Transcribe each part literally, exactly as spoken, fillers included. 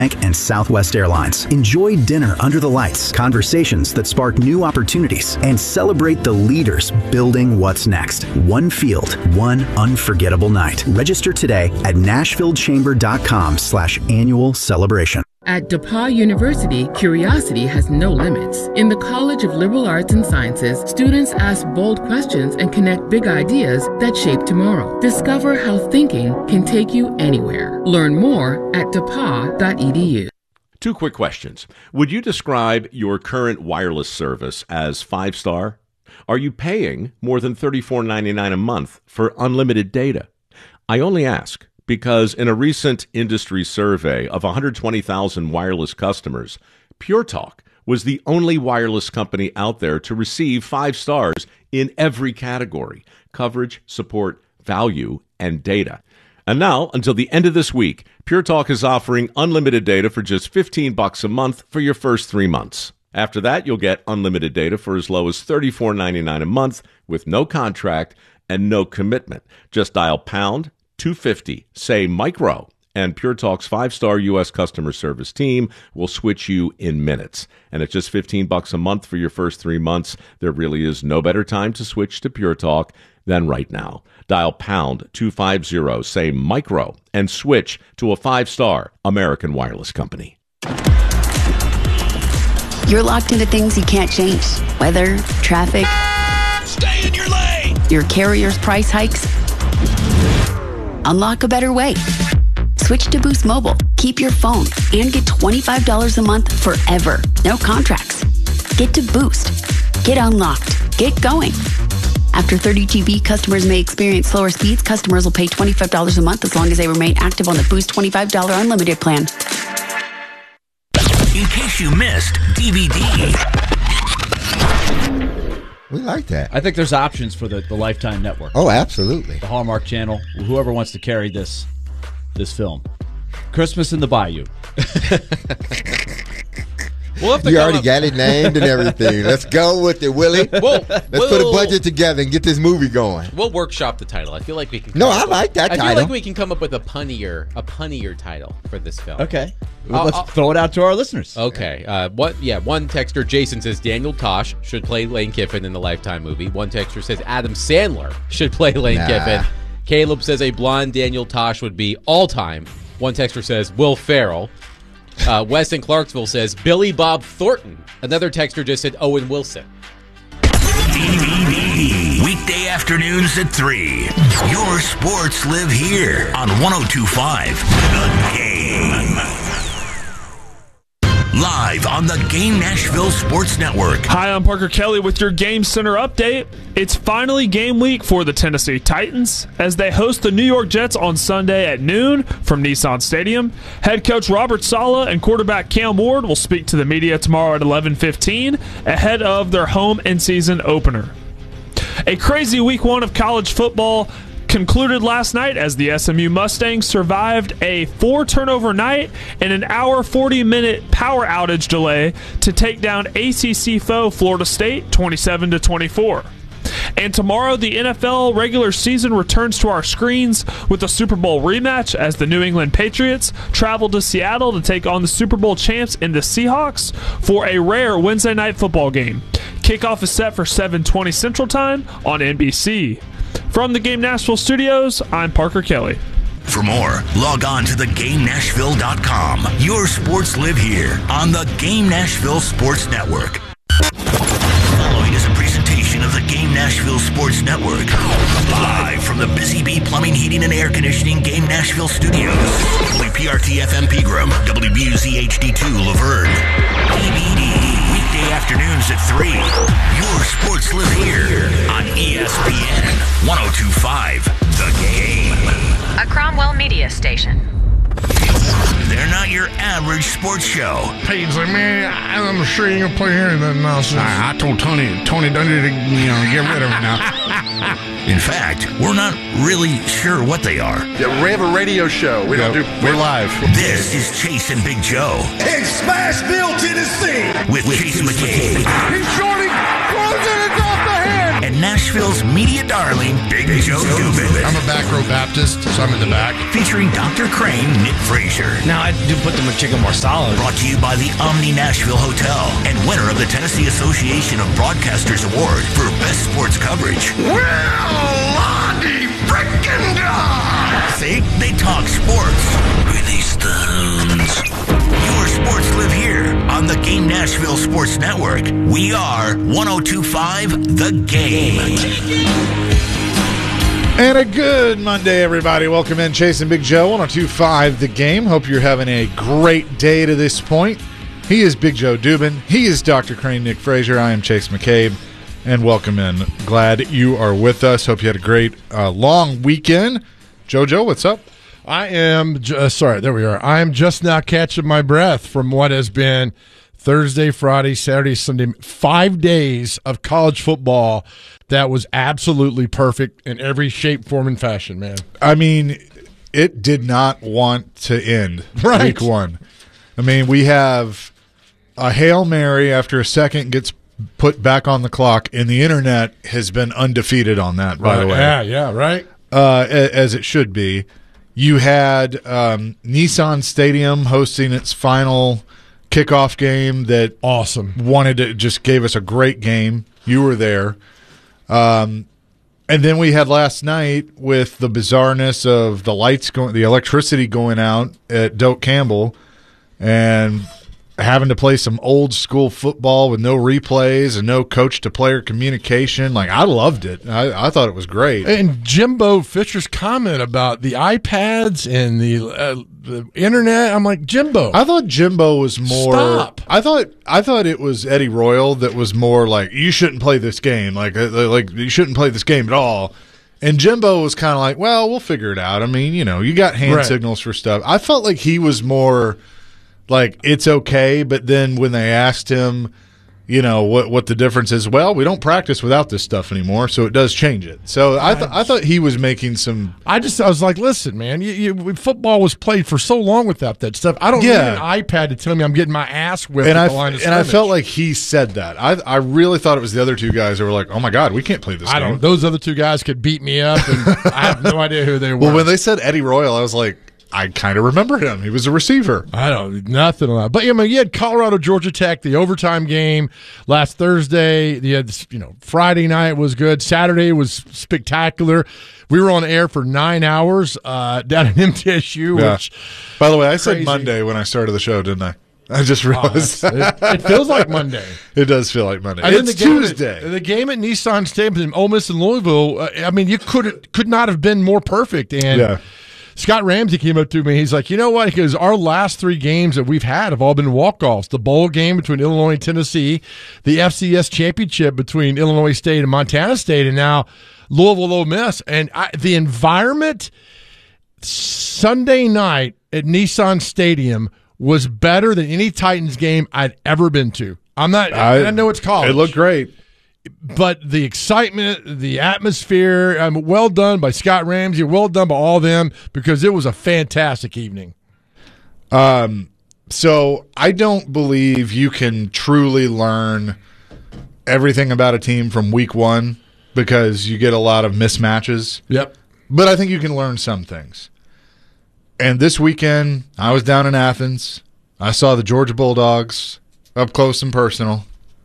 and Southwest Airlines. Enjoy dinner under the lights, conversations that spark new opportunities, and celebrate the leaders building what's next. One field, one unforgettable night. Register today at nashvillechamber.com slash annual celebration. At DePauw University, curiosity has no limits. In the College of Liberal Arts and Sciences, students ask bold questions and connect big ideas that shape tomorrow. Discover how thinking can take you anywhere. Learn more at depaw dot e d u. Two quick questions. Would you describe your current wireless service as five-star? Are you paying more than thirty-four ninety-nine a month for unlimited data? I only ask because in a recent industry survey of one hundred twenty thousand wireless customers, Pure Talk was the only wireless company out there to receive five stars in every category: coverage, support, value, and data. And now, until the end of this week, Pure Talk is offering unlimited data for just fifteen bucks a month for your first three months. After that, you'll get unlimited data for as low as thirty-four ninety-nine a month with no contract and no commitment. Just dial pound two fifty, say micro, and Pure Talk's five-star U S customer service team will switch you in minutes. And at just fifteen bucks a month for your first three months, there really is no better time to switch to Pure Talk than right now. Dial pound two fifty, say micro, and switch to a five-star American wireless company. You're locked into things you can't change. Weather, traffic. Stay in your lane! Your carrier's price hikes. Unlock a better way. Switch to Boost Mobile. Keep your phone and get twenty-five dollars a month forever. No contracts. Get to Boost. Get unlocked. Get going. After thirty G B, customers may experience slower speeds. Customers will pay twenty-five dollars a month as long as they remain active on the Boost twenty-five dollars unlimited plan. In case you missed D V D. We like that. I think there's options for the, the Lifetime Network. Oh, absolutely. The Hallmark Channel, whoever wants to carry this this film. Christmas in the Bayou. We'll have to you already up. got it named and everything. Let's go with it, Willie. We'll, Let's we'll, put a budget together and get this movie going. We'll workshop the title. I feel like we can. No, I like that I title. I feel like we can come up with a punnier, a punnier title for this film. Okay, I'll, let's I'll, throw it out to our listeners. Okay, uh, what? Yeah, one texter Jason says Daniel Tosh should play Lane Kiffin in the Lifetime movie. One texter says Adam Sandler should play Lane Nah. Kiffin. Caleb says a blonde Daniel Tosh would be all time. One texter says Will Ferrell. Uh, Wes in Clarksville says Billy Bob Thornton. Another texter just said Owen Wilson. D V D. Weekday afternoons at three. Your sports live here on one oh two point five The Game. Live on the Game Nashville Sports Network. Hi, I'm Parker Kelly with your Game Center update. It's finally game week for the Tennessee Titans as they host the New York Jets on Sunday at noon from Nissan Stadium. Head coach Robert Saleh and quarterback Cam Ward will speak to the media tomorrow at eleven fifteen ahead of their home in-season opener. A crazy week one of college football concluded last night as the S M U Mustangs survived a four-turnover night and an hour forty-minute power outage delay to take down A C C foe Florida State twenty-seven to twenty-four. And tomorrow, the N F L regular season returns to our screens with a Super Bowl rematch as the New England Patriots travel to Seattle to take on the Super Bowl champs in the Seahawks for a rare Wednesday night football game. Kickoff is set for seven twenty Central Time on N B C. From the Game Nashville studios, I'm Parker Kelly. For more, log on to the game nashville dot com. Your sports live here on the Game Nashville Sports Network. Following is a presentation of the Game Nashville Sports Network. Live from the Busy Bee Plumbing, Heating, and Air Conditioning Game Nashville Studios. W P R T F M Pegram, W B U Z H D two Laverne. D V D, weekday afternoons at three. Your sports live here on E S P N one oh two point five The Game. A Cromwell Media Station. They're not your average sports show. He's like, man, I'm sure you ain't gonna play here and nothing else. I, I told Tony, Tony Dundee to, you know, get rid of it now. In fact, we're not really sure what they are. Yeah, we have a radio show. We yeah, don't do. We're live. This is Chase and Big Joe. In Smashville, Tennessee. With, with Chase McCabe. He's shorting, closing it off the hand. And Nashville's media darling, Big Joe Dubin. I'm a back row Baptist, so I'm in the back. Featuring Doctor Crane, Nick Frazier. Now, I do put the McChicken more solid. Brought to you by the Omni Nashville Hotel and winner of the Tennessee Association of Broadcasters Award for Best Sports Coverage. Well, Lottie frickin' dog! See? They talk sports. Release the hounds. Your sports live here on the Game Nashville Sports Network. We are one oh two point five The Game. And a good Monday, everybody. Welcome in, Chase and Big Joe, one oh two point five The Game. Hope you're having a great day to this point. He is Big Joe Dubin. He is Doctor Crane, Nick Frazier. I am Chase McCabe. And welcome in. Glad you are with us. Hope you had a great uh, long weekend. Jojo, what's up? I am, uh, sorry, there we are. I am just now catching my breath from what has been Thursday, Friday, Saturday, Sunday, five days of college football that was absolutely perfect in every shape, form, and fashion, man. I mean, it did not want to end right. week one. I mean, we have a Hail Mary after a second gets put back on the clock, and the internet has been undefeated on that, by right. the way. Yeah, yeah, right. Uh, as it should be. You had um, Nissan Stadium hosting its final kickoff game that awesome wanted to just gave us a great game. You were there. Um, and then we had last night with the bizarreness of the lights going, the electricity going out at Doak Campbell, and having to play some old school football with no replays and no coach to player communication. Like, I loved it. I, I thought it was great. And Jimbo Fisher's comment about the iPads and the, uh, the internet. I'm like, Jimbo. I thought Jimbo was more. Stop. I thought I thought it was Eddie Royal that was more like, you shouldn't play this game. Like like you shouldn't play this game at all. And Jimbo was kind of like, well, we'll figure it out. I mean, you know, you got hand right. signals for stuff. I felt like he was more like, it's okay, but then when they asked him, you know, what what the difference is, well, we don't practice without this stuff anymore, so it does change it. So I, th- I thought he was making some. I just I was like, listen, man, you, you, football was played for so long without that stuff. I don't yeah. need an iPad to tell me I'm getting my ass whipped and at I, the line of And I scrimmage. felt like he said that. I I really thought it was the other two guys that were like, oh my God, we can't play this I game. don't. Those other two guys could beat me up, and I have no idea who they were. Well, when they said Eddie Royal, I was like, I kind of remember him. He was a receiver. I don't nothing on that. But I mean, you had Colorado Georgia Tech, the overtime game last Thursday. You had, you know, Friday night was good. Saturday was spectacular. We were on air for nine hours uh, down at M T S U. Yeah. Which, by the way, I crazy. said Monday when I started the show, didn't I? I just realized. Oh, it, it feels like Monday. It does feel like Monday. And it's the game Tuesday. At, the game at Nissan Stadium in Ole Miss and Louisville. Uh, I mean, you could could not have been more perfect. And yeah. Scott Ramsey came up to me. He's like, you know what? Because our last three games that we've had have all been walk-offs. The bowl game between Illinois and Tennessee, the F C S championship between Illinois State and Montana State, and now Louisville Ole Miss. And I, the environment Sunday night at Nissan Stadium was better than any Titans game I'd ever been to. I'm not. I, I know it's college. It looked great. But the excitement, the atmosphere, um, well done by Scott Ramsey, well done by all of them, because it was a fantastic evening. Um, so I don't believe you can truly learn everything about a team from week one because you get a lot of mismatches. Yep. But I think you can learn some things. And this weekend, I was down in Athens. I saw the Georgia Bulldogs up close and personal.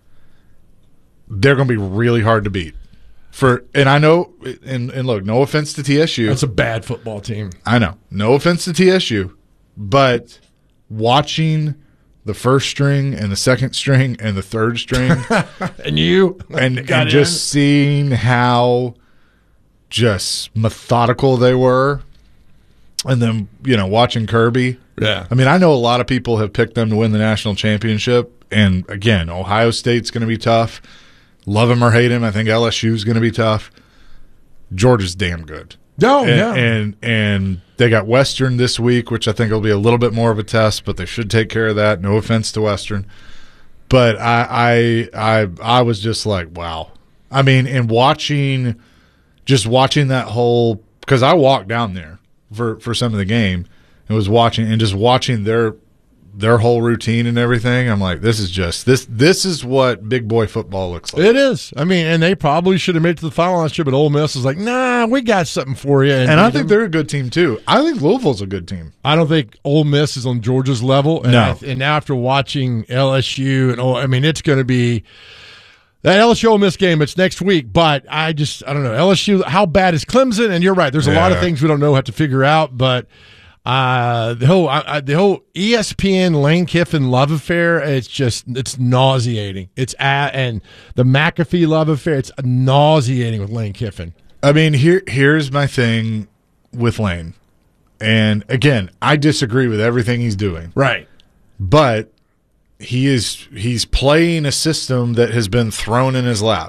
They're going to be really hard to beat. For and I know, and, and look, no offense to T S U. That's a bad football team. I know. No offense to T S U. But watching the first string and the second string and the third string. and you. And, and and just seeing how just methodical they were. And then, you know, watching Kirby. Yeah. I mean, I know a lot of people have picked them to win the national championship. And, again, Ohio State's going to be tough. Love him or hate him, I think L S U's going to be tough. Georgia's damn good. No, and, yeah. And, and they got Western this week, which I think will be a little bit more of a test, but they should take care of that. No offense to Western. But I I I, I was just like, wow. I mean, and watching – just watching that whole – because I walked down there for, for some of the game and was watching – and just watching their their whole routine and everything, I'm like, this is just this. This is what big boy football looks like. It is. I mean, and they probably should have made it to the final last year, but Ole Miss is like, nah, we got something for you. And, and I think they're a good team too. I think Louisville's a good team. I don't think Ole Miss is on Georgia's level. And No. I, and now after watching L S U and oh, I mean, it's going to be that L S U Ole Miss game. It's next week, but I just I don't know L S U. How bad is Clemson? And you're right. There's a lot of Yeah. things we don't know, have to figure out, but. Uh, the whole uh, the whole E S P N Lane Kiffin love affair, it's just it's nauseating. It's at, and the McAfee love affair, it's nauseating with Lane Kiffin. I mean, here here's my thing with Lane. And again, I disagree with everything he's doing. Right. But he is he's playing a system that has been thrown in his lap.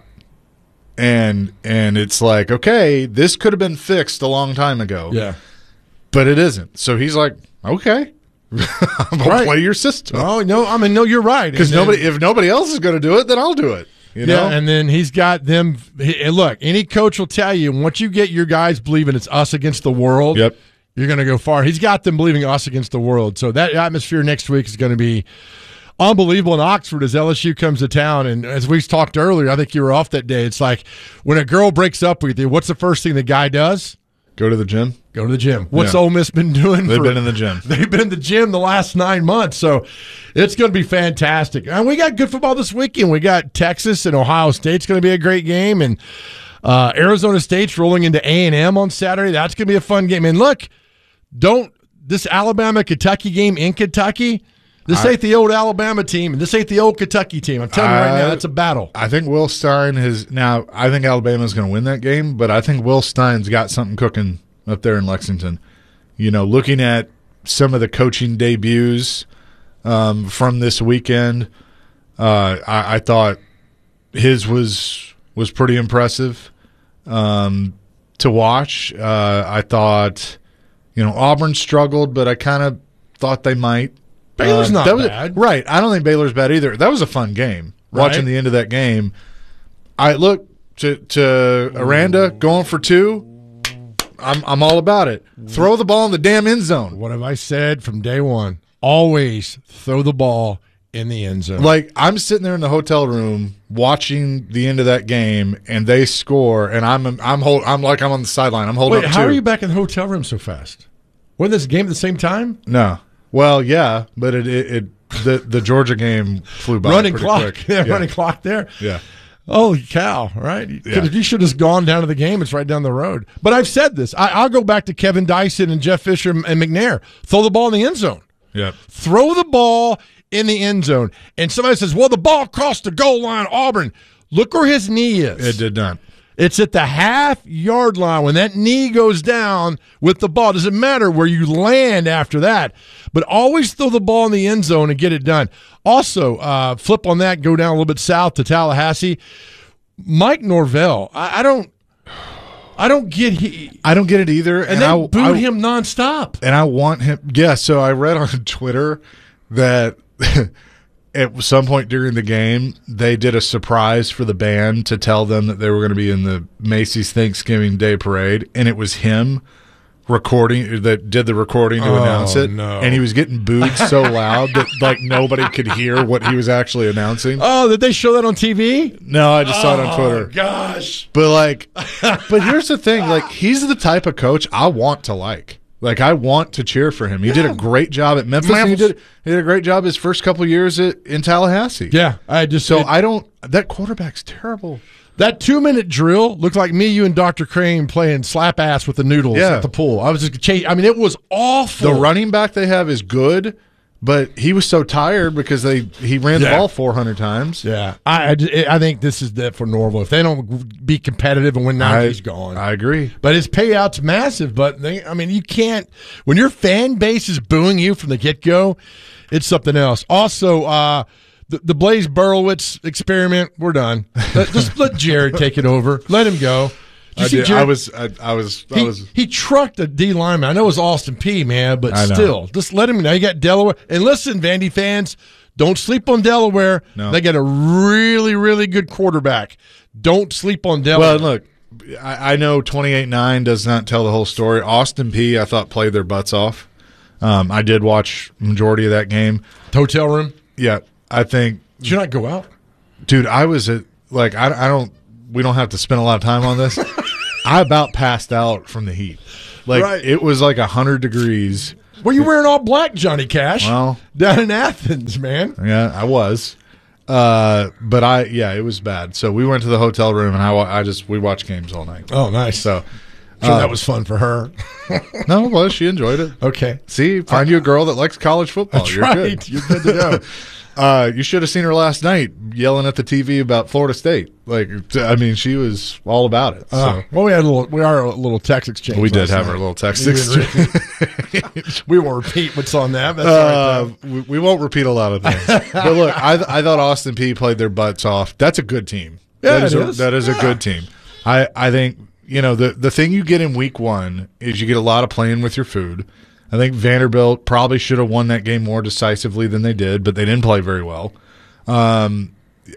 And and it's like, okay, this could have been fixed a long time ago. Yeah. But it isn't. So he's like, okay, I'm gonna Right. play your system. Oh no, I mean no, you're right. Because And then- nobody, if nobody else is going to do it, then I'll do it. You know? Yeah, and then he's got them. he- and look, any coach will tell you once you get your guys believing it's us against the world. Yep. You're going to go far. He's got them believing us against the world. So that atmosphere next week is going to be unbelievable in Oxford as L S U comes to town. And as we talked earlier, I think you were off that day. It's like when a girl breaks up with you, what's the first thing the guy does? Go to the gym. Go to the gym. What's Yeah. Ole Miss been doing? They've for- been in the gym. They've been in the gym the last nine months. So it's going to be fantastic. And we got good football this weekend. We got Texas and Ohio State's going to be a great game. And uh, Arizona State's rolling into A and M on Saturday. That's going to be a fun game. And look, don't this Alabama-Kentucky game in Kentucky, this I- ain't the old Alabama team, and this ain't the old Kentucky team. I'm telling you right now, I- that's a battle. I think Will Stein has now. I think Alabama's going to win that game, but I think Will Stein's got something cooking up there in Lexington. You know, looking at some of the coaching debuts um, from this weekend, uh, I, I thought his was was pretty impressive um, to watch. Uh, I thought, you know, Auburn struggled, but I kind of thought they might. Baylor's Uh, not that was- bad. Right. I don't think Baylor's bad either. That was a fun game. Right. Watching the end of that game. I look to to Aranda going for two. I'm I'm all about it. Throw the ball in the damn end zone. What have I said from day one? Always throw the ball in the end zone. Like, I'm sitting there in the hotel room watching the end of that game, and they score, and I'm I'm hold, I'm like I'm on the sideline. I'm holding Wait, up how two. are you back in the hotel room so fast? Wasn't this game at the same time? No. Well, yeah, but it it, it the the Georgia game flew by. Running pretty clock. quick. Yeah, Yeah. running clock there. Yeah. Oh, cow, right? You, Yeah. could've- you should have just gone down to the game. It's right down the road. But I've said this. I, I'll go back to Kevin Dyson and Jeff Fisher and McNair. Throw the ball in the end zone. Yep. Throw the ball in the end zone. And somebody says, well, the ball crossed the goal line, Auburn. Look where his knee is. It did not. It's at the half-yard line. When that knee goes down with the ball, doesn't matter where you land after that, but always throw the ball in the end zone and get it done. Also, uh, flip on that, go down a little bit south to Tallahassee. Mike Norvell, I, I don't I don't get he, I don't get it either. and, And, they I, booed I, him nonstop. And I want him. Yeah, so I read on Twitter that at some point during the game, they did a surprise for the band to tell them that they were going to be in the Macy's Thanksgiving Day Parade, and it was him recording that did the recording to Oh, announce it, no. and he was getting booed so loud that like nobody could hear what he was actually announcing. Oh, did they show that on T V? No, I just saw it on Twitter. Oh, gosh. But like, but here's the thing: like, he's the type of coach I want to like. Like, I want to cheer for him. He did a great job at Memphis. And he did he did a great job his first couple years at, in Tallahassee. Yeah, I just So it- I don't. That quarterback's terrible. That two-minute drill looked like me, you, and Doctor Crane playing slap ass with the noodles Yeah. at the pool. I was just chasing. I mean, it was awful. The running back they have is good, but he was so tired because they he ran the Yeah. ball four hundred times. Yeah, I, I, I think this is that for Norville. If they don't be competitive and win now, I- he's gone. I agree. But his payout's massive. But they, I mean, you can't when your fan base is booing you from the get go. It's something else. Also, uh, the, the Blaze Burlowitz experiment. We're done. Let, just let Jared take it over. Let him go. Did you I, see did, Jared? I was. I, I was. I He, was. he trucked a D lineman. I know it was Austin P, man, but I know. still, just let him know. You got Delaware. And listen, Vandy fans, don't sleep on Delaware. No. They got a really, really good quarterback. Don't sleep on Delaware. Well, look, I, I know twenty-eight nine does not tell the whole story. Austin P, I thought, played their butts off. Um, I did watch majority of that game. Hotel room? Yeah, I think. Did you not go out? Dude, I was at, like, I, I don't, we don't have to spend a lot of time on this. I about passed out from the heat. Like, Right. it was like one hundred degrees. Well, you wearing all black, Johnny Cash. Well, down in Athens, man. Yeah, I was. Uh, but I, yeah, it was bad. So we went to the hotel room and I, wa- I just, we watched games all night. Oh, nice. So, Sure, uh, that was fun for her. no, it was. She enjoyed it. Okay. See, find you a girl that likes college football. That's You're right. good. You're good to go. uh, you should have seen her last night yelling at the T V about Florida State. Like, I mean, she was all about it. So. Uh, well, we had a little, we are a little text exchange. We did last have night. our little text We didn't exchange. repeat- we won't repeat what's on that. That's all Uh, right, though. we, we won't repeat a lot of things. But look, I, I thought Austin Peay played their butts off. That's a good team. Yeah, that is, it a, is. that is Yeah. a good team. I, I think, you know, the, the thing you get in week one is you get a lot of playing with your food. I think Vanderbilt probably should have won that game more decisively than they did, but they didn't play very well. Um,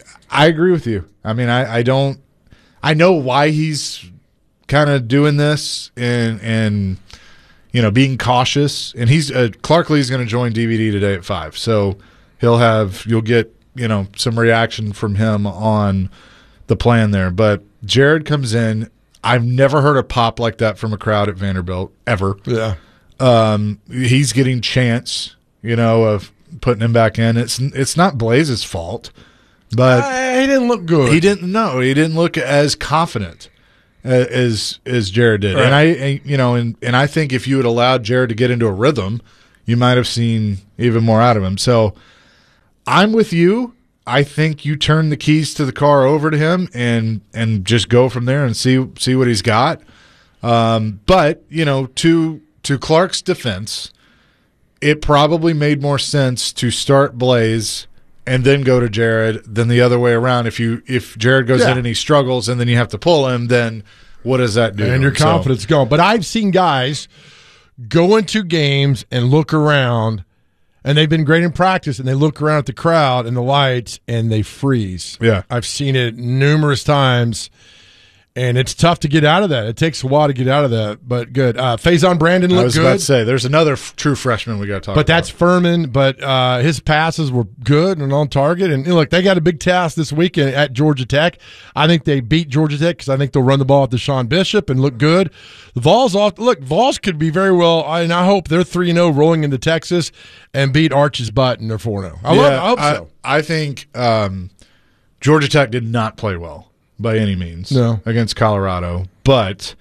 I agree with you. I mean, I, I don't – I know why he's kind of doing this and, and you know, being cautious. And he's uh, – Clark Lee's going to join D V D today at five. So he'll have – you'll get, you know, some reaction from him on the plan there. But Jared comes in. I've never heard a pop like that from a crowd at Vanderbilt, ever. Yeah. Um, he's getting chance, you know, of putting him back in. It's it's not Blaze's fault, but Uh, he didn't look good. he didn't know. He didn't look as confident uh, as as Jared did. Right. And I, and, you know, and and I think if you had allowed Jared to get into a rhythm, you might have seen even more out of him. So I'm with you. I think you turn the keys to the car over to him and and just go from there and see see what he's got. Um, but you know, to to Clark's defense, it probably made more sense to start Blaze and then go to Jared than the other way around. If you if Jared goes Yeah. in and he struggles and then you have to pull him, then what does that do? And your So- confidence gone. But I've seen guys go into games and look around, and they've been great in practice, and they look around at the crowd and the lights, and they freeze. Yeah. I've seen it numerous times, and it's tough to get out of that. It takes a while to get out of that, but good. Uh, Faison Brandon I looked was good. about to say there's another f- true freshman we got to talk But about. that's Furman. But uh, his passes were good and on target. And you know, look, they got a big task this weekend at Georgia Tech. I think they beat Georgia Tech because I think they'll run the ball at Deshaun Bishop and look good. The Vols off. Look, Vols could be very well. And I hope they're three and zero rolling into Texas and beat Arch's butt and they're four and zero. I, love, I hope so. I think um, Georgia Tech did not play well by any means No. against Colorado, but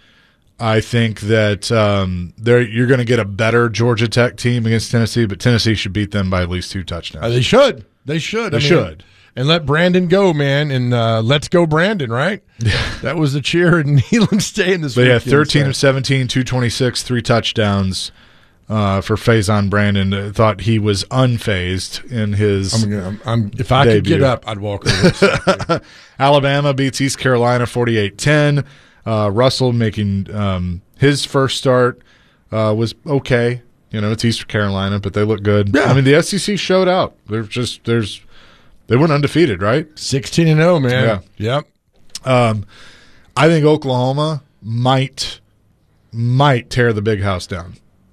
I think that um, there you're going to get a better Georgia Tech team against Tennessee, but Tennessee should beat them by at least two touchdowns. Uh, they should. They should. They I mean, should. And let Brandon go, man. And uh, let's go, Brandon, right? That was the cheer at Neyland Stadium this But yeah, weekend. thirteen so. of seventeen, two twenty-six, three touchdowns uh, for Faison Brandon. Uh, thought he was unfazed in his I'm, I'm, I'm, if I could debut. get up, I'd walk over. Alabama beats East Carolina forty-eight ten. Uh, Russell making um, his first start uh, was okay. You know, it's East Carolina, but they look good. Yeah. I mean, the S E C showed out. They're just there's they went undefeated, right? sixteen and oh, man. Yeah. Yep. Um, I think Oklahoma might might tear the big house down.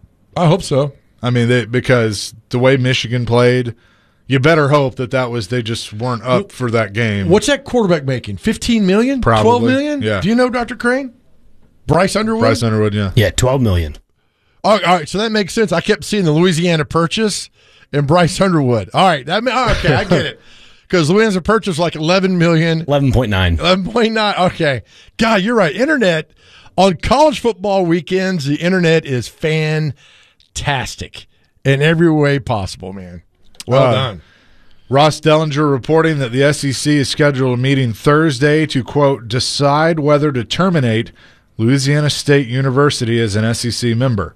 I hope so. I mean, they, because the way Michigan played, you better hope that that was they just weren't up for that game. What's that quarterback making? fifteen million dollars? Probably. twelve million dollars? Yeah. Do you know Doctor Crane? Bryce Underwood? Bryce Underwood, yeah. Yeah, twelve million dollars. Oh, all right, so that makes sense. I kept seeing the Louisiana Purchase and Bryce Underwood. All right, that oh, okay, I get it. Because Louisiana Purchase was like eleven million dollars. eleven point nine. eleven point nine. Okay. God, you're right. Internet on college football weekends, the internet is fantastic in every way possible, man. Well Uh, done. Ross Dellinger reporting that the S E C is scheduled a meeting Thursday to, quote, decide whether to terminate Louisiana State University as an S E C member.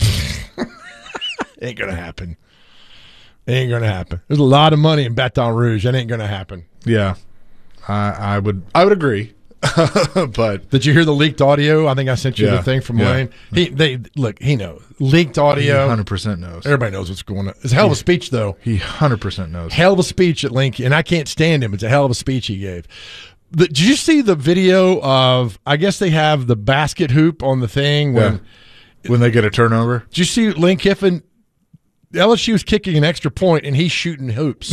Ain't going to happen. Ain't going to happen. There's a lot of money in Baton Rouge. That ain't going to happen. Yeah, I, I would I would agree. But did you hear the leaked audio? I think I sent you Yeah, the thing from yeah. Lane. He they look. He knows leaked audio. He one hundred percent knows. Everybody knows what's going on. It's a hell of a speech, though. He one hundred percent knows. Hell of a speech at Lincoln, and I can't stand him. It's a hell of a speech he gave. The, did you see the video of? I guess they have the basket hoop on the thing when Yeah. When they get a turnover. Did you see Lane Kiffin L S U's kicking an extra point, and he's shooting hoops.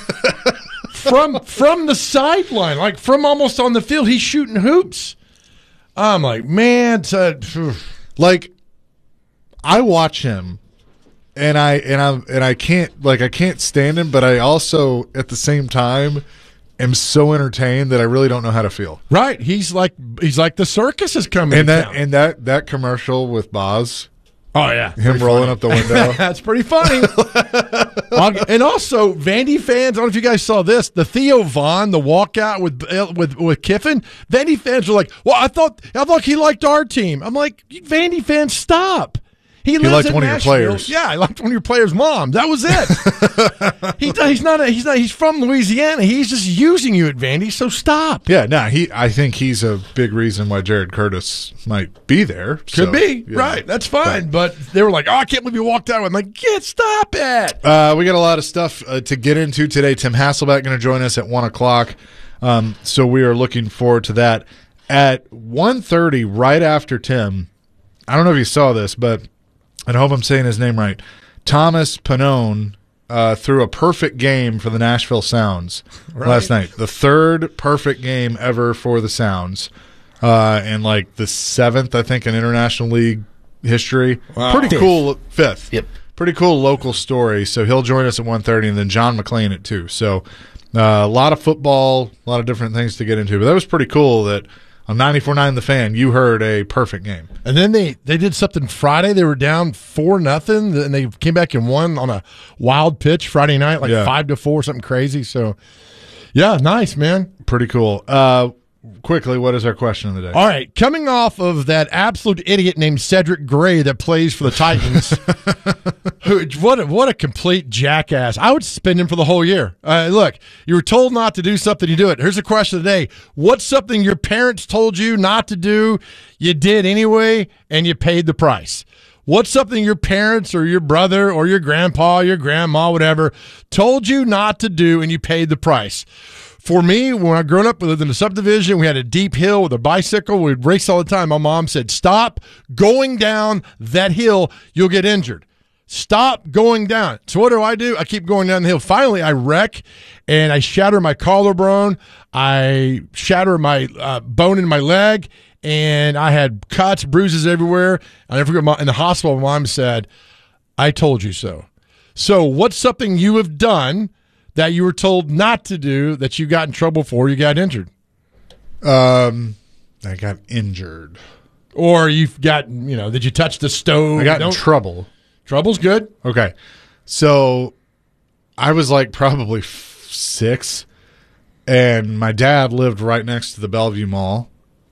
from from the sideline, like from almost on the field, he's shooting hoops. I'm like, man, to, like I watch him, and I and I and I can't like I can't stand him, but I also at the same time am so entertained that I really don't know how to feel. Right, he's like he's like the circus is coming. And to that town. and that that commercial with Boz. Oh, yeah. Him rolling up the window. That's pretty funny. And also, Vandy fans, I don't know if you guys saw this, the Theo Vaughn, the walkout with with with Kiffin. Vandy fans were like, well, I thought I thought he liked our team. I'm like, Vandy fans, stop. He, he lives liked in one Nashville. of your players. Yeah, he liked one of your players' moms. That was it. he, he's not. A, he's not. He's from Louisiana. He's just using you at Vandy. So stop. Yeah, no. He. I think he's a big reason why Jared Curtis might be there. Could so, be yeah. right. That's fine. But, but they were like, "Oh, I can't believe you walked out." I'm like, "Get stop it." Uh, we got a lot of stuff uh, to get into today. Tim Hasselbeck going to join us at one o'clock. Um, so we are looking forward to that. At one thirty, right after Tim, I don't know if you saw this, but I hope I'm saying his name right. Thomas Pannone uh, threw a perfect game for the Nashville Sounds Right. last night. The third perfect game ever for the Sounds. Uh, and like the seventh, I think, in International League history. Wow. Pretty Fifth. cool. Fifth. Yep. Pretty cool local story. So he'll join us at one thirty, and then John McClain at two. So uh, a lot of football, a lot of different things to get into. But that was pretty cool that on ninety-four point nine The Fan, you heard a perfect game. And then they, they did something Friday. They were down four nothing, and they came back and won on a wild pitch Friday night, like Yeah. five to four, something crazy. So, yeah, nice, man. Pretty cool. Uh, quickly, what is our question of the day? All right, coming off of that absolute idiot named Cedric Gray that plays for the Titans, who, what a, what a complete jackass! I would suspend him for the whole year. Uh, look, you were told not to do something, you do it. Here's the question of the day: what's something your parents told you not to do, you did anyway, and you paid the price? What's something your parents or your brother or your grandpa, your grandma, whatever, told you not to do, and you paid the price? For me, when I grew up, we lived in a subdivision. We had a deep hill with a bicycle. We'd race all the time. My mom said, stop going down that hill. You'll get injured. Stop going down. So what do I do? I keep going down the hill. Finally, I wreck, and I shatter my collarbone. I shatter my uh, bone in my leg, and I had cuts, bruises everywhere. I never forget, my, in the hospital, my mom said, I told you so. So what's something you have done that you were told not to do, that you got in trouble for, you got injured? Um, I got injured. Or you've got, you know, did you touch the stove? I got in Don't- trouble. Trouble's good. Okay. So I was like probably f- six, and my dad lived right next to the Bellevue Mall,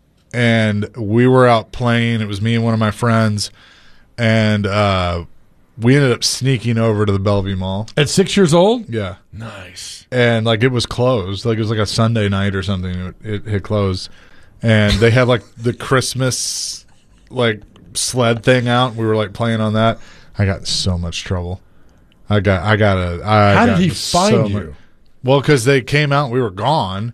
and we were out playing. It was me and one of my friends, and uh, we ended up sneaking over to the Bellevue Mall. At six years old? Yeah. Nice. And like it was closed. Like it was like a Sunday night or something. It, it had closed. And they had like the Christmas like sled thing out. We were like playing on that. I got in so much trouble. I got I got a I How got did he so find much- you? Well, because they came out and we were gone.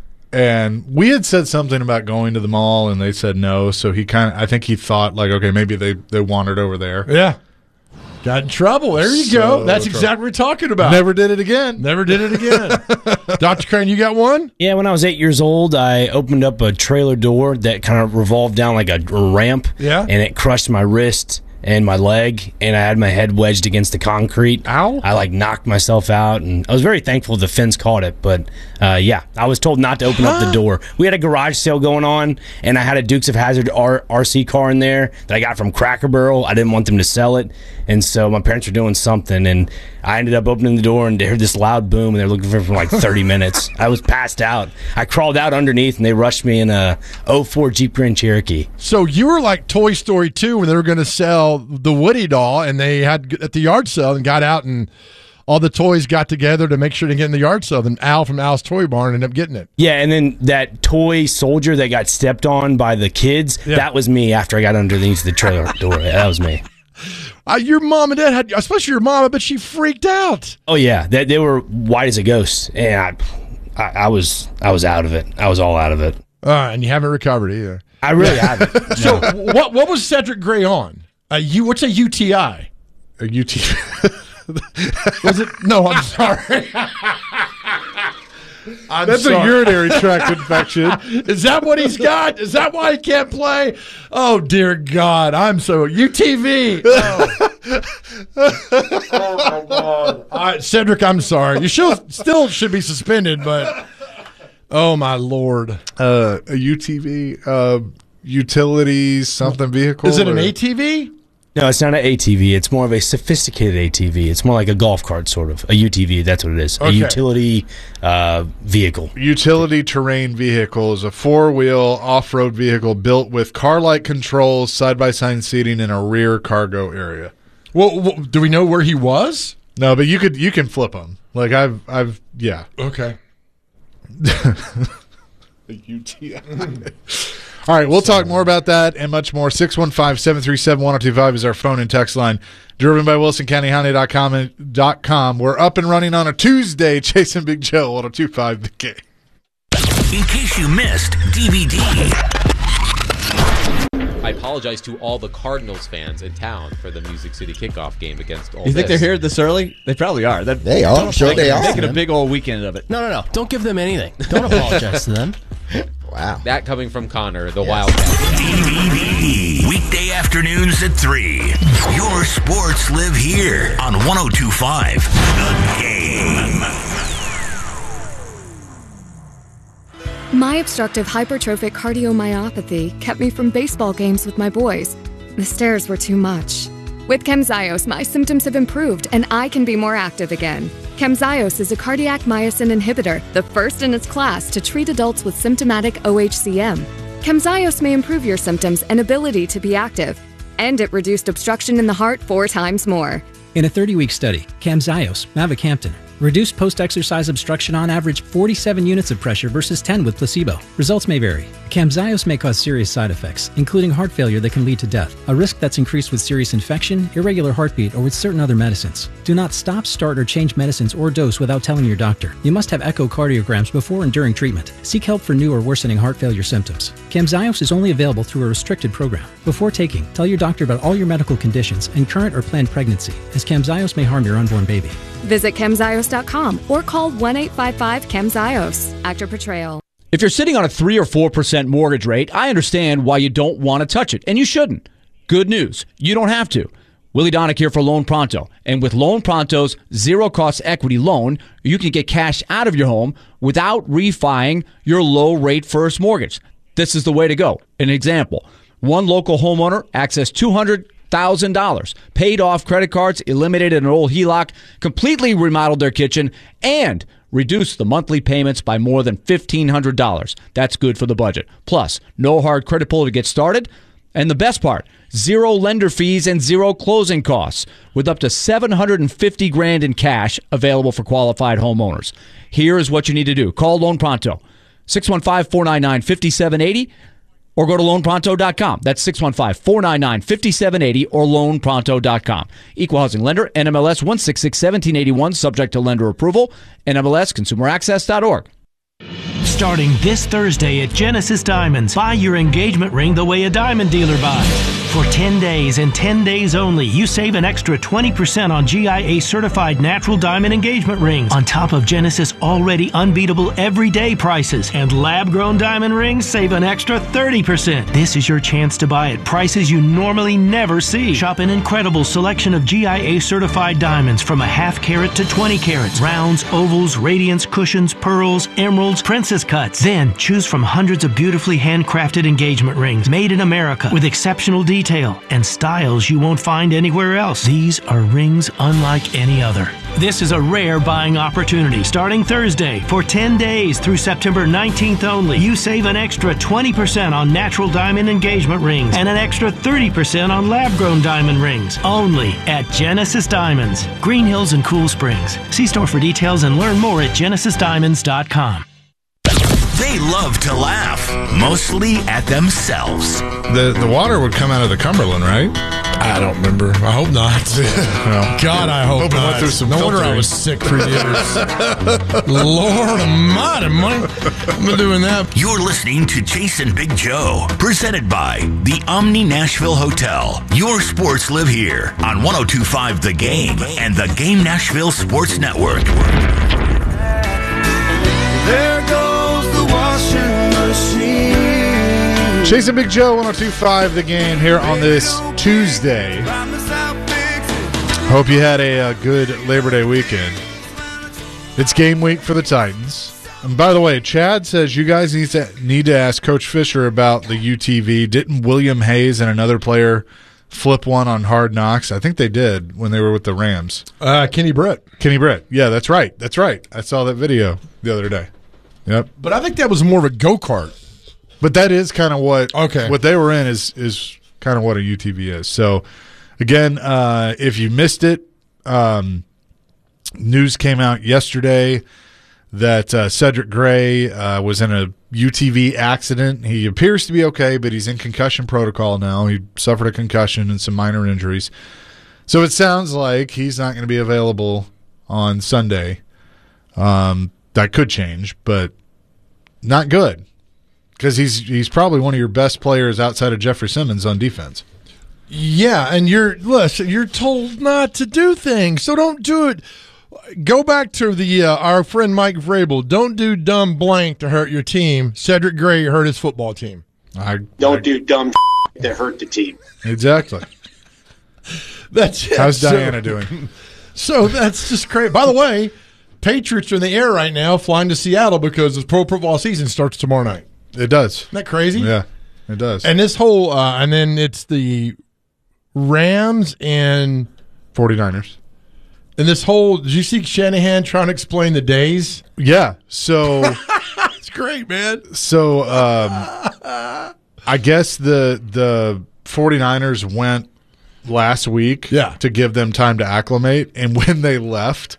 And we had said something about going to the mall, and they said no. So he kind of, I think he thought like, okay, maybe they, they wandered over there. Yeah. Got in trouble. There you So go. That's trouble. exactly what we're talking about. Never did it again. Never did it again. Doctor Crane, you got one? Yeah, when I was eight years old, I opened up a trailer door that kind of revolved down like a ramp. Yeah. And it crushed my wrist and my leg, and I had my head wedged against the concrete. Ow. I like knocked myself out, and I was very thankful the fence caught it. But uh, yeah, I was told not to open up the door. We had a garage sale going on, and I had a Dukes of Hazzard R- RC car in there that I got from Cracker Barrel. I didn't want them to sell it, and so my parents were doing something, and I ended up opening the door, and they heard this loud boom, and they were looking for me for like thirty minutes. I was passed out. I crawled out underneath, and they rushed me in a oh four Jeep Grand Cherokee. So you were like Toy Story two when they were going to sell the Woody doll, and they had at the yard sale and got out, and all the toys got together to make sure to get in the yard sale. Then Al from Al's Toy Barn ended up getting it. Yeah, and then that toy soldier that got stepped on by the kids, Yeah. that was me after I got underneath the trailer door. That was me. Uh, your mom and dad had, especially your mom, I bet she freaked out. Oh yeah, they, they were white as a ghost, and I, I, I was I was out of it. I was all out of it. Uh, and you haven't recovered either. I really haven't. So what what was Cedric Gray on? Uh, you what's a U T I? A U T Was it? No, I'm sorry. I'm That's sorry. a urinary tract infection. Is that what he's got? Is that why he can't play? Oh, dear God. I'm so... U T V. Oh, oh my God. All right, Cedric, I'm sorry. You should, still should be suspended, but... Oh, my Lord. Uh, a U T V, uh, utilities, something vehicle. Is it an or- A T V? No, it's not an A T V. It's more of a sophisticated A T V. It's more like a golf cart, sort of. A U T V, that's what it is. Okay. A utility uh, vehicle. Utility terrain vehicle is a four-wheel off-road vehicle built with car-like controls, side-by-side seating, and a rear cargo area. Well, well, do we know where he was? No, but you could you can flip them. Like I've I've yeah. Okay. The U T I. All right, we'll talk more about that and much more. six one five, seven three seven, one oh two five is our phone and text line. Driven by Wilson County Hyundai dot com and .com. We're up and running on a Tuesday. Chasing Big Joe, one oh two five the game. In case you missed D V D. I apologize to all the Cardinals fans in town for the Music City kickoff game against Ole You think Miss. they're here this early? They probably are. That, They are. I'm sure they are, Making a man. big old weekend of it. No, no, no. Don't give them anything. Don't apologize to them. Wow. That coming from Connor, the Wildcat. D V D. Weekday afternoons at three. Your sports live here on one oh two five The Game. My obstructive hypertrophic cardiomyopathy kept me from baseball games with my boys. The stairs were too much. With Camzyos, my symptoms have improved and I can be more active again. Camzyos is a cardiac myosin inhibitor, the first in its class to treat adults with symptomatic O H C M. Camzyos may improve your symptoms and ability to be active, and it reduced obstruction in the heart four times more. In a thirty-week study, Camzyos, mavacamten, reduced post-exercise obstruction on average forty-seven units of pressure versus ten with placebo. Results may vary. Camzyos may cause serious side effects, including heart failure that can lead to death, a risk that's increased with serious infection, irregular heartbeat, or with certain other medicines. Do not stop, start, or change medicines or dose without telling your doctor. You must have echocardiograms before and during treatment. Seek help for new or worsening heart failure symptoms. Camzyos is only available through a restricted program. Before taking, tell your doctor about all your medical conditions and current or planned pregnancy, as Camzyos may harm your unborn baby. Visit Camzyos dot com or call one eight five five Camzyos. Actor Portrayal. If you're sitting on a three or four percent mortgage rate, I understand why you don't want to touch it, and you shouldn't. Good news, you don't have to. Willie Donick here for Loan Pronto. And with Loan Pronto's zero-cost equity loan, you can get cash out of your home without refining your low-rate first mortgage. This is the way to go. An example, one local homeowner accessed two hundred thousand dollars, paid off credit cards, eliminated an old H E L O C, completely remodeled their kitchen, and reduced the monthly payments by more than fifteen hundred dollars. That's good for the budget. Plus, no hard credit pull to get started. And the best part, zero lender fees and zero closing costs, with up to seven hundred fifty grand in cash available for qualified homeowners. Here is what you need to do. Call Loan Pronto, six one five, four nine nine, five seven eight zero, or go to loan pronto dot com. That's six one five, four nine nine, five seven eight zero or loan pronto dot com. Equal housing lender, N M L S one six six, one seven eight one, subject to lender approval, N M L S consumer access dot org. Starting this Thursday at Genesis Diamonds, buy your engagement ring the way a diamond dealer buys. For ten days and ten days only, you save an extra twenty percent on G I A certified natural diamond engagement rings, on top of Genesis already unbeatable everyday prices. And lab-grown diamond rings save an extra thirty percent. This is your chance to buy at prices you normally never see. Shop an incredible selection of G I A certified diamonds from a half carat to twenty carats. Rounds, ovals, radiance, cushions, pearls, emeralds, princess cuts. Then choose from hundreds of beautifully handcrafted engagement rings made in America with exceptional detail and styles you won't find anywhere else. These are rings unlike any other. This is a rare buying opportunity. Starting Thursday for ten days through September nineteenth only, you save an extra twenty percent on natural diamond engagement rings and an extra thirty percent on lab-grown diamond rings. Only at Genesis Diamonds, Green Hills and Cool Springs. See store for details and learn more at genesis diamonds dot com. They love to laugh, mostly at themselves. The the water would come out of the Cumberland, right? I don't remember. I hope not. Well, God, I hope, hope it not. went through some no wonder I filtering. was sick for years. Lord almighty, Mike. I'm not doing that. You're listening to Jason Big Joe, presented by the Omni Nashville Hotel. Your sports live here on one oh two point five The Game and the Game Nashville Sports Network. There goes the washing machine. Jason Big Joe, one oh two point five The Game here on this Tuesday. Hope you had a, uh good Labor Day weekend. It's game week for the Titans. And by the way, Chad says you guys need to, need to ask Coach Fisher about the U T V. Didn't William Hayes and another player flip one on Hard Knocks? I think they did when they were with the Rams. Uh, Kenny Britt. Kenny Britt. Yeah, that's right. That's right. I saw that video the other day. Yep. But I think that was more of a go-kart. But that is kind of what okay. what they were in is is kind of what a U T V is. So, again, uh, if you missed it, um, news came out yesterday that uh, Cedric Gray uh, was in a U T V accident. He appears to be okay, but he's in concussion protocol now. He suffered a concussion and some minor injuries. So it sounds like he's not going to be available on Sunday. Um, that could change, but not good because he's he's probably one of your best players outside of Jeffrey Simmons on defense. Yeah, and you're listen, you're told not to do things, so don't do it. Go back to the uh, our friend Mike Vrabel. Don't do dumb blank to hurt your team. Cedric Gray hurt his football team. I, Don't I, do dumb that hurt the team. Exactly. That's it. How's So- Diana doing? So that's just crazy. By the way, Patriots are in the air right now, flying to Seattle because the pro football season starts tomorrow night. It does. Isn't that crazy? Yeah, it does. And this whole, uh, and then it's the Rams and 49ers. And this whole, did you see Shanahan trying to explain the days? Yeah. So it's great, man. So um, I guess the the 49ers went last week yeah. to give them time to acclimate. And when they left,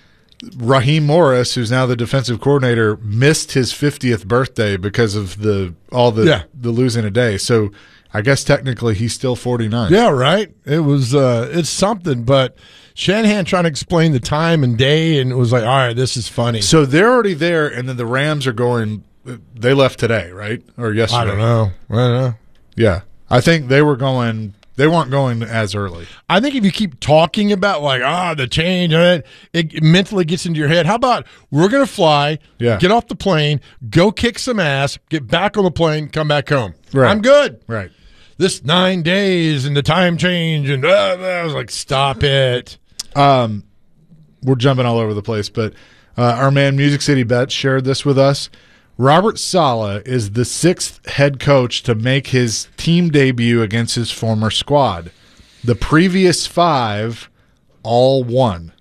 Raheem Morris, who's now the defensive coordinator, missed his fiftieth birthday because of the all the Yeah. the losing a day. So I guess technically he's still forty-nine. Yeah, right. It was uh, it's something, but Shanahan trying to explain the time and day, and it was like, all right, this is funny. So they're already there, and then the Rams are going. They left today, right, or yesterday? I don't know. I don't know. Yeah, I think they were going. They weren't going as early. I think if you keep talking about like ah the change, it, it mentally gets into your head. How about we're gonna fly, Yeah. get off the plane, go kick some ass, get back on the plane, come back home. Right. I'm good. Right. This nine days and the time change and uh, I was like, stop it. Um, we're jumping all over the place, but uh, our man Music City Bets shared this with us. Robert Saleh is the sixth head coach to make his team debut against his former squad. The previous five all won.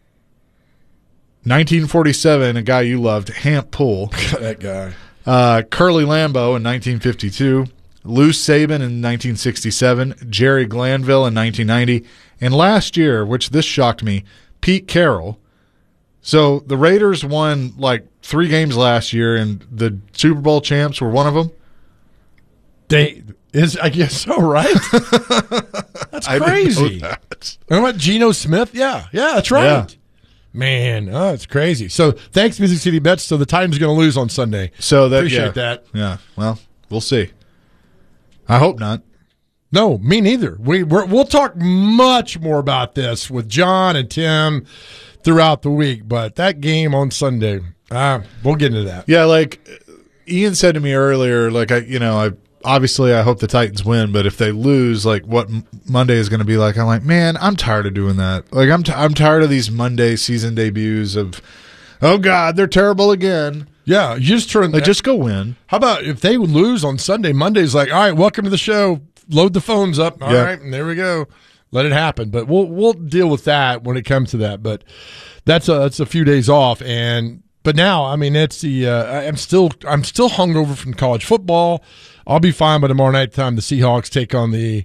nineteen forty-seven, a guy you loved, Hamp Poole. That guy. Uh, Curly Lambeau in nineteen fifty-two. Lou Saban in nineteen sixty-seven. Jerry Glanville in nineteen ninety. And last year, which this shocked me, Pete Carroll. So the Raiders won like three games last year, and the Super Bowl champs were one of them. They is I guess so, right? That's I didn't know crazy. that. And what Geno Smith? Yeah, yeah, that's right. Yeah. Man, oh, it's crazy. So thanks, Music City Bets. So the Titans going to lose on Sunday. So that Appreciate yeah. that. Yeah. Well, we'll see. I hope not. No, me neither. We we're, we'll talk much more about this with John and Tim throughout the week. But that game on Sunday, uh, we'll get into that. Yeah, like Ian said to me earlier, like I, you know, I obviously I hope the Titans win, but if they lose, like what M- Monday is going to be like, I'm like, man, I'm tired of doing that. Like I'm, t- I'm tired of these Monday season debuts of, oh God, they're terrible again. Yeah, you just turn. Like just go win. How about if they would lose on Sunday? Monday's like, all right, welcome to the show. Load the phones up. All Yeah. right, and there we go. Let it happen. But we'll we'll deal with that when it comes to that. But that's a that's a few days off. And but now, I mean, it's the uh, I'm still I'm still hungover from college football. I'll be fine by tomorrow night time the Seahawks take on the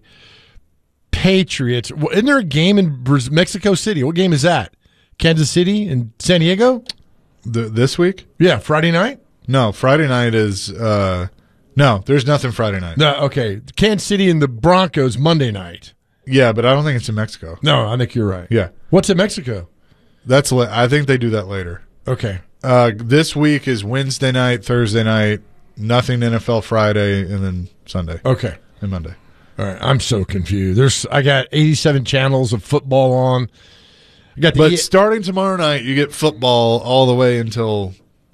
Patriots. Isn't there a game in Braz- Mexico City? What game is that? Kansas City and San Diego? The, this week? Yeah, Friday night. No, Friday night is uh, no. There's nothing Friday night. No, okay. Kansas City and the Broncos Monday night. Yeah, but I don't think it's in Mexico. No, I think you're right. Yeah. What's in Mexico? That's la- I think they do that later. Okay. Uh, this week is Wednesday night, Thursday night, nothing N F L Friday, and then Sunday. Okay. And Monday. All right. I'm so confused. There's I got eighty-seven channels of football on. I got the but e- starting tomorrow night, you get football all the way until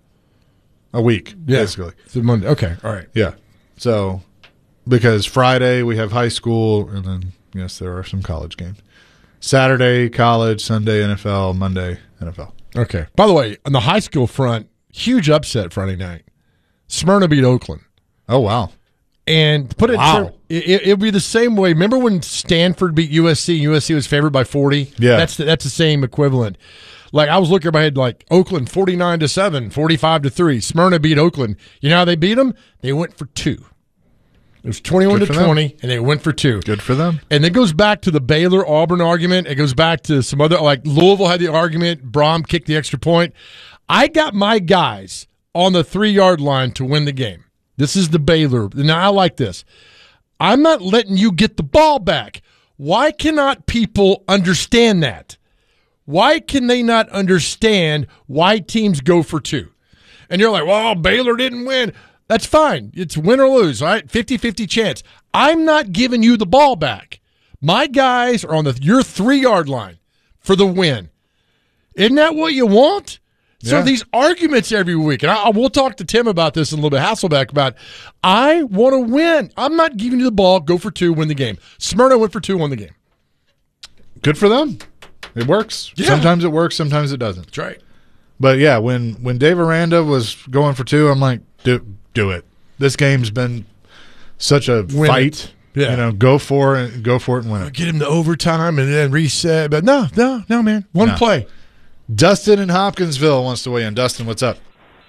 a week, yeah. basically. So Monday. Okay. All right. Yeah. So because Friday we have high school, and then yes, there are some college games. Saturday college, Sunday N F L, Monday N F L. Okay. By the way, on the high school front, huge upset Friday night. Smyrna beat Oakland. Oh wow! And put it, Wow. it, it it'll be the same way. Remember when Stanford beat U S C? and U S C was favored by forty. Yeah, that's the, that's the same equivalent. Like I was looking at my head, like Oakland forty-nine to seven, forty-five to three. Smyrna beat Oakland. You know how they beat them? They went for two. It was twenty-one Good to for twenty, them. and they went for two. Good for them. And it goes back to the Baylor Auburn argument. It goes back to some other, like Louisville had the argument. Brom kicked the extra point. I got my guys on the three yard line to win the game. This is the Baylor. Now I like this. I'm not letting you get the ball back. Why cannot people understand that? Why can they not understand why teams go for two? And you're like, well, Baylor didn't win. That's fine. It's win or lose, all right? fifty-fifty chance. I'm not giving you the ball back. My guys are on the your three-yard line for the win. Isn't that what you want? So Yeah. these arguments every week, and I, I will talk to Tim about this in a little bit, Hasselbeck, about I want to win. I'm not giving you the ball. Go for two, win the game. Smyrna went for two, won the game. Good for them. It works. Yeah. Sometimes it works, sometimes it doesn't. That's right. But yeah, when when Dave Aranda was going for two, I'm like, do do it. This game's been such a Win fight. it. Yeah. You know, go for it, go for it and win it. Get him to overtime and then reset. But no, no, no, man. One No. play. Dustin in Hopkinsville wants to weigh in. Dustin, what's up?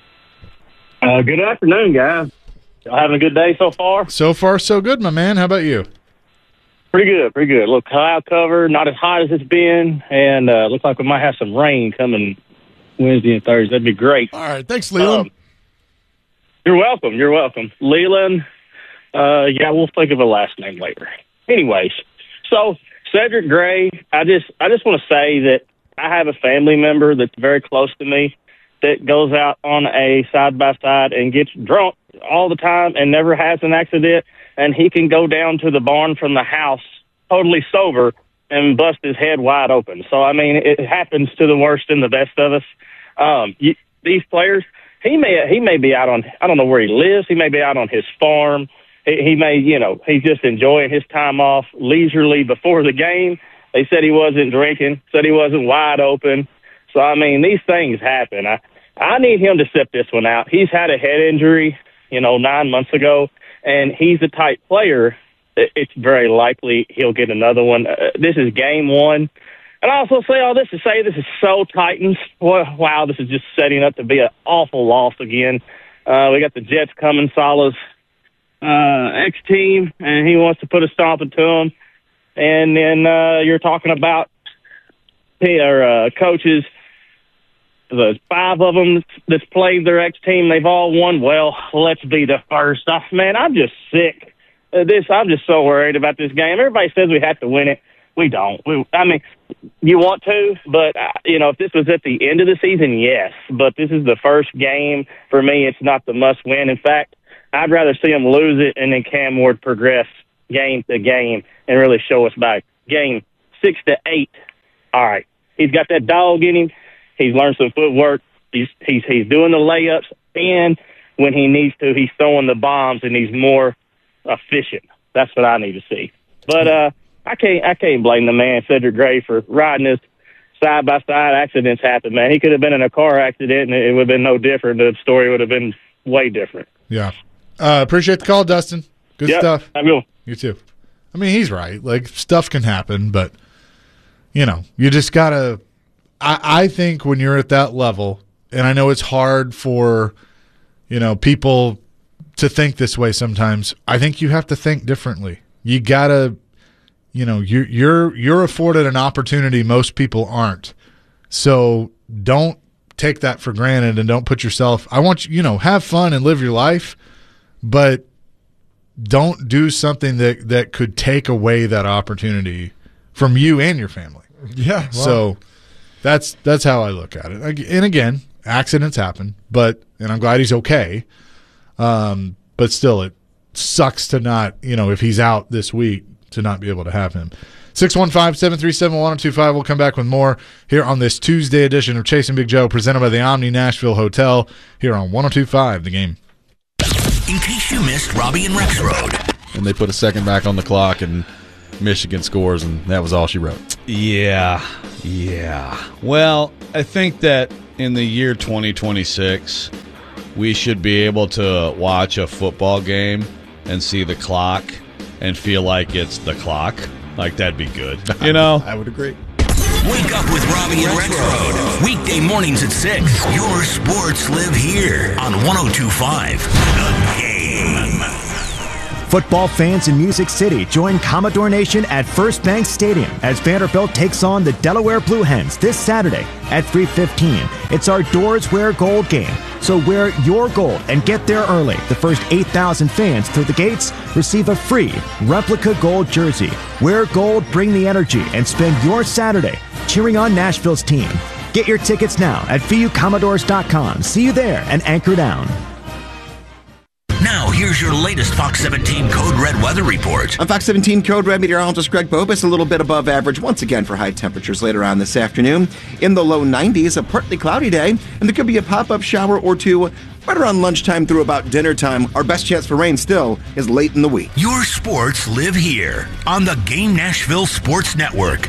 Uh, good afternoon, guys. Y'all having a good day so far? So far, so good, my man. How about you? Pretty good, pretty good. Look, cloud cover, not as hot as it's been, and uh, looks like we might have some rain coming Wednesday and Thursday. That'd be great. All right, thanks, Leland. Um, you're welcome. You're welcome, Leland. Uh, yeah, we'll think of a last name later. Anyways, so Cedric Gray, I just, I just want to say that I have a family member that's very close to me that goes out on a side by side and gets drunk all the time and never has an accident. And he can go down to the barn from the house totally sober and bust his head wide open. So, I mean, it happens to the worst and the best of us. Um, you, these players, he may he may be out on, I don't know where he lives. He may be out on his farm. He, he may, you know, he's just enjoying his time off leisurely before the game. They said he wasn't drinking, said he wasn't wide open. So, I mean, these things happen. I, I need him to sit this one out. He's had a head injury, you know, nine months ago. And he's a type player. It's very likely he'll get another one. Uh, this is game one. And I also say all this to say this is so Titans. Wow, this is just setting up to be an awful loss again. Uh, we got the Jets coming, Salah's uh, ex-team, and he wants to put a stomp into them. And then uh, you're talking about their uh, coaches. There's five of them that's played their ex-team. They've all won. Well, let's be the first. I, man, I'm just sick of this. I'm just so worried about this game. Everybody says we have to win it. We don't. We, I mean, you want to, but, uh, you know, if this was at the end of the season, yes. But this is the first game. For me, it's not the must-win. In fact, I'd rather see them lose it and then Cam Ward progress game to game and really show us back. Game six to eight. All right. He's got that dog in him. He's learned some footwork. He's he's he's doing the layups, and when he needs to, he's throwing the bombs, and he's more efficient. That's what I need to see. But uh, I can't I can't blame the man Cedric Gray for riding this side by side. Accidents happen, man. He could have been in a car accident, and it would have been no different. The story would have been way different. Yeah. Uh, appreciate the call, Dustin. Good Yep, stuff. have a good one. You too. I mean, he's right. Like, stuff can happen, but, you know, you just got to – I, I think when you're at that level, and I know it's hard for, you know, people to think this way sometimes, I think you have to think differently. You got to, you know, you're, you're, you're afforded an opportunity most people aren't. So don't take that for granted and don't put yourself. I want you, you know, have fun and live your life, but don't do something that that could take away that opportunity from you and your family. Yeah. Wow. So that's that's how I look at it. And again, accidents happen, but and I'm glad he's okay. Um, but still, it sucks to not, you know, if he's out this week, to not be able to have him. six one five, seven three seven, one oh two five. We'll come back with more here on this Tuesday edition of Chasing Big Joe, presented by the Omni Nashville Hotel, here on one oh two point five The Game. In case you missed Robbie and Rex Road. And they put a second back on the clock, and Michigan scores, and that was all she wrote. Yeah, yeah. Well, I think that in the year twenty twenty-six, we should be able to watch a football game and see the clock and feel like it's the clock. Like, that'd be good. You know? I would agree. Wake up with Robbie and Rex Road. Weekday mornings at six. Your sports live here on one oh two point five The Game. Football fans in Music City join Commodore Nation at First Bank Stadium as Vanderbilt takes on the Delaware Blue Hens this Saturday at three fifteen. It's our Doors Wear Gold game, so wear your gold and get there early. The first eight thousand fans through the gates receive a free replica gold jersey. Wear gold, bring the energy, and spend your Saturday cheering on Nashville's team. Get your tickets now at V U Commodores dot com. See you there and anchor down. Now, here's your latest Fox seventeen Code Red weather report. On Fox seventeen Code Red, meteorologist Greg Bobus, a little bit above average once again for high temperatures later on this afternoon. In the low nineties, a partly cloudy day, and there could be a pop-up shower or two right around lunchtime through about dinner time. Our best chance for rain still is late in the week. Your sports live here on the Game Nashville Sports Network.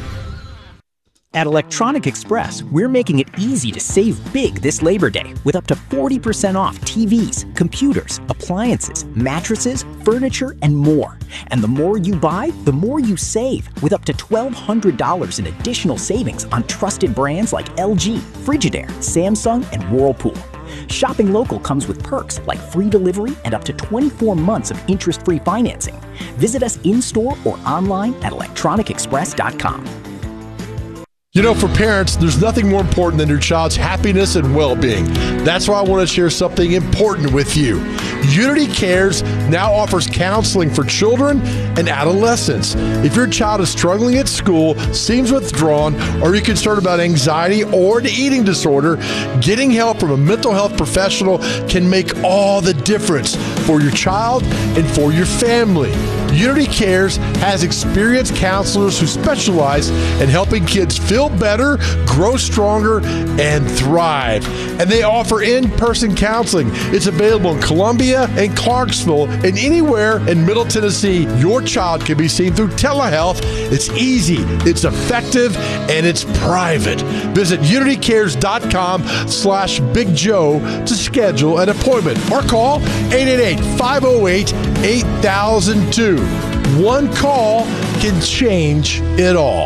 At Electronic Express, we're making it easy to save big this Labor Day with up to forty percent off T Vs, computers, appliances, mattresses, furniture, and more. And the more you buy, the more you save, with up to twelve hundred dollars in additional savings on trusted brands like L G, Frigidaire, Samsung, and Whirlpool. Shopping local comes with perks like free delivery and up to twenty-four months of interest-free financing. Visit us in-store or online at electronic express dot com. You know, for parents, there's nothing more important than your child's happiness and well-being. That's why I want to share something important with you. Unity Cares now offers counseling for children and adolescents. If your child is struggling at school, seems withdrawn, or you're concerned about anxiety or an eating disorder, getting help from a mental health professional can make all the difference for your child and for your family. Unity Cares has experienced counselors who specialize in helping kids feel better, grow stronger, and thrive. And they offer in-person counseling. It's available in Columbia and Clarksville and anywhere in Middle Tennessee. Your child can be seen through telehealth. It's easy, it's effective, and it's private. Visit unity cares dot com slash Big Joe to schedule an appointment or call eight eight eight, five oh eight, eight thousand two. One call can change it all.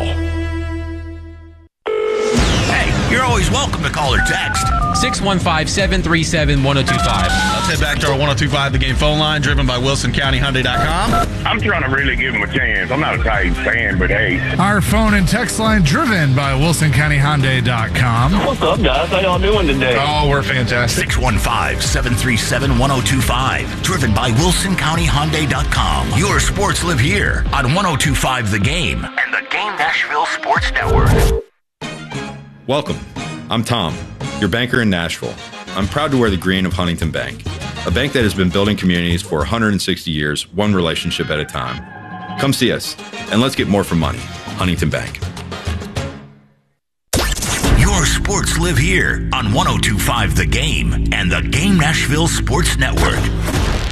Hey, you're always welcome to call or text. six one five, seven three seven, one oh two five. Let's head back to our one oh two point five The Game phone line, driven by Wilson County Hyundai dot com. I'm trying to really give him a chance. I'm not a Titans fan, but hey. Our phone and text line, driven by Wilson County Hyundai dot com. What's up, guys? How y'all doing today? Oh, we're fantastic. six one five, seven three seven, one oh two five. Driven by Wilson County Hyundai dot com. Your sports live here on one oh two point five The Game and the Game Nashville Sports Network. Welcome. I'm Tom, your banker in Nashville. I'm proud to wear the green of Huntington Bank, a bank that has been building communities for one hundred sixty years, one relationship at a time. Come see us, and let's get more for money. Huntington Bank. Your sports live here on one oh two point five The Game and the Game Nashville Sports Network.